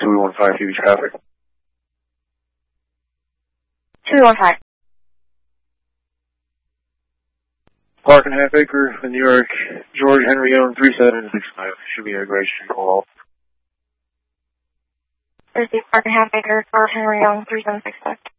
215 heavy traffic. 215. Park and Half Acre in New York, George Henry Young 3765. Should be a Grace Street call. Receive Park and Half Acre, George Henry Young 3765.